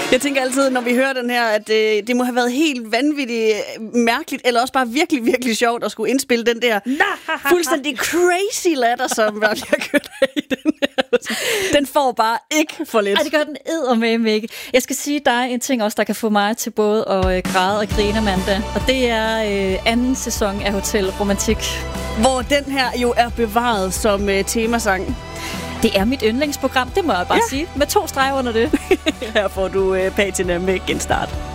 Jeg tænker altid, når vi hører den her, at det må have været helt vanvittigt mærkeligt, eller også bare virkelig, virkelig sjovt at skulle indspille den der fuldstændig crazy latter, som jeg kørt af i den her. Den får bare ikke for lidt. Ej, det gør den eddermame ikke. Jeg skal sige dig en ting også, der kan få mig til både at græde og grine, Amanda. Og det er anden sæson af Hotel Romantik. Hvor den her jo er bevaret som temasang. Det er mit yndlingsprogram, det må jeg bare sige. Med 2 streger under det. Her får du patina med Genstart.